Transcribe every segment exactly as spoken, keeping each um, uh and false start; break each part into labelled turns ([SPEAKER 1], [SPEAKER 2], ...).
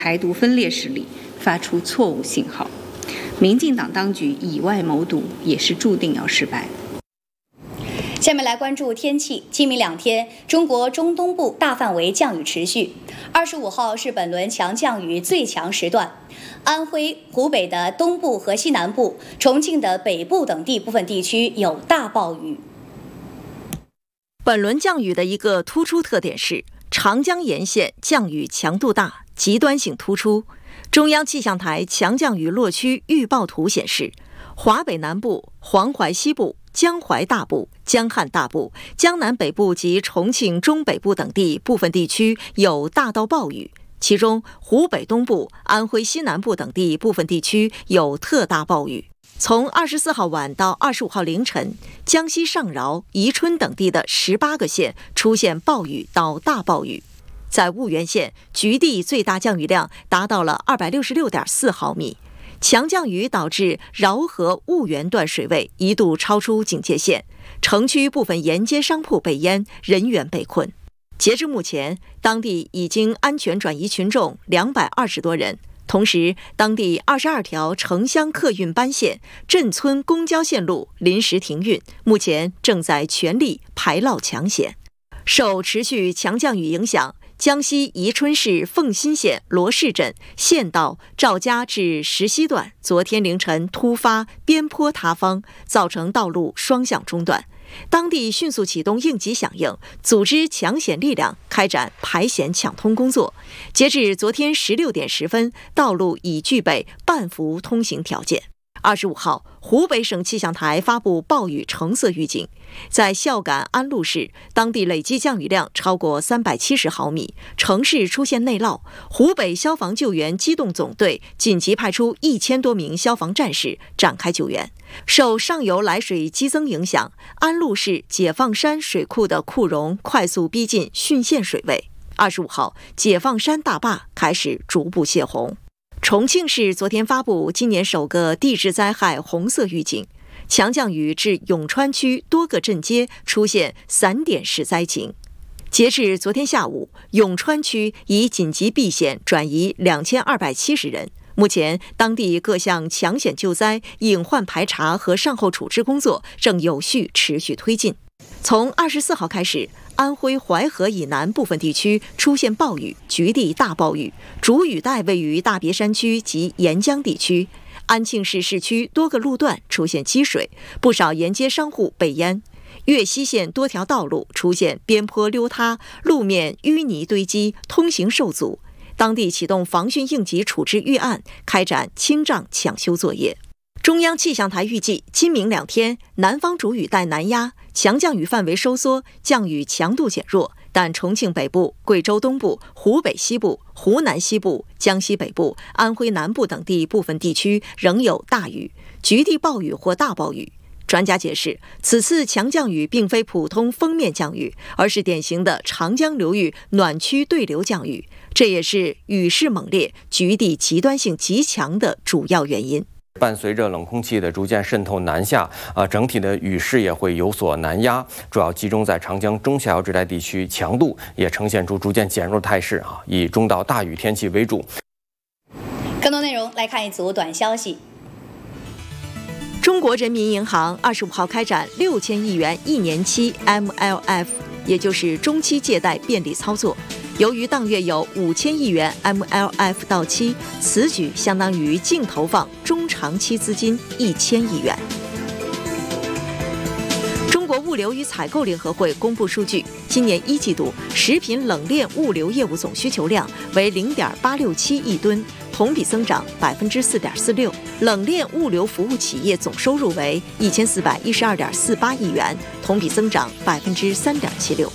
[SPEAKER 1] 台独分裂势力发出错误信号。民进党当局以外谋独，也是注定要失败。
[SPEAKER 2] 下面来关注天气。今明两天，中国中东部大范围降雨持续。二十五号是本轮强降雨最强时段，安徽、湖北的东部和西南部、重庆的北部等地部分地区有大暴雨。
[SPEAKER 3] 本轮降雨的一个突出特点是，长江沿线降雨强度大，极端性突出。中央气象台强降雨落区预报图显示，华北南部、黄淮西部、江淮大部、江汉大部、江南北部及重庆中北部等地部分地区有大到暴雨，其中湖北东部、安徽西南部等地部分地区有特大暴雨。从二十四号晚到二十五号凌晨，江西上饶、宜春等地的十八个县出现暴雨到大暴雨。在婺源县，局地最大降雨量达到了二百六十六点四毫米。强降雨导致饶河婺源段水位一度超出警戒线，城区部分沿街商铺被淹，人员被困。截至目前，当地已经安全转移群众两百二十多人。同时，当地二十二条城乡客运班线、镇村公交线路临时停运，目前正在全力排涝抢险。受持续强降雨影响，江西宜春市凤新县罗市镇县道赵家至石溪段昨天凌晨突发边坡塌方，造成道路双向中断。当地迅速启动应急响应，组织抢险力量开展排险抢通工作。截至昨天十六点十分，道路已具备半幅通行条件。二十五号，湖北省气象台发布暴雨橙色预警，在孝感安陆市，当地累计降雨量超过三百七十毫米，城市出现内涝。湖北消防救援机动总队紧急派出一千多名消防战士展开救援。受上游来水激增影响，安陆市解放山水库的库容快速逼近汛限水位。二十五号，解放山大坝开始逐步泄洪。重庆市昨天发布今年首个地质灾害红色预警，强降雨致永川区多个镇街出现散点式灾情。截至昨天下午，永川区已紧急避险转移两千二百七十人。目前，当地各项抢险救灾、隐患排查和善后处置工作正有序持续推进。从二十四号开始，安徽淮河以南部分地区出现暴雨，局地大暴雨，主雨带位于大别山区及沿江地区。安庆市市区多个路段出现积水，不少沿街商户被淹。岳西县多条道路出现边坡溜塌，路面淤泥堆积，通行受阻。当地启动防汛应急处置预案，开展清障抢修作业。中央气象台预计，今明两天，南方主雨带南压，强降雨范围收缩，降雨强度减弱，但重庆北部、贵州东部、湖北西部、湖南西部、江西北部、安徽南部等地部分地区仍有大雨，局地暴雨或大暴雨。专家解释，此次强降雨并非普通锋面降雨，而是典型的长江流域暖区对流降雨，这也是雨势猛烈、局地极端性极强的主要原因。
[SPEAKER 4] 伴随着冷空气的逐渐渗透南下，啊，整体的雨势也会有所南压，主要集中在长江中下游这带地区，强度也呈现出逐渐减弱的态势啊，以中到大雨天气为主。
[SPEAKER 2] 更多内容来看一组短消息。
[SPEAKER 3] 中国人民银行二十五号开展六千亿元一年期 M L F， 也就是中期借贷便利操作。由于当月有五千亿元 M L F 到期，此举相当于净投放中长期资金一千亿元。中国物流与采购联合会公布数据，今年一季度食品冷链物流业务总需求量为零点八六七亿吨，同比增长百分之四点四六。冷链物流服务企业总收入为一千四百一十二点四八亿元，同比增长百分之三点七六。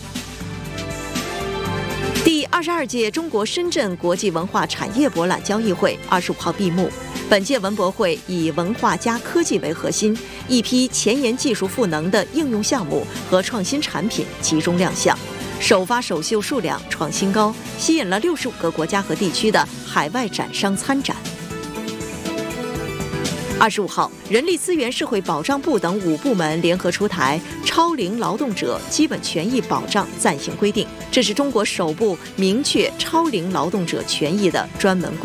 [SPEAKER 3] 第二十二届中国深圳国际文化产业博览交易会二十五号闭幕。本届文博会以文化加科技为核心，一批前沿技术赋能的应用项目和创新产品集中亮相，首发首秀数量创新高，吸引了六十五个国家和地区的海外展商参展。 二十五号，人力资源社会保障部等五部门联合出台《超龄劳动者基本权益保障暂行规定》，这是中国首部明确超龄劳动者权益的专门规定。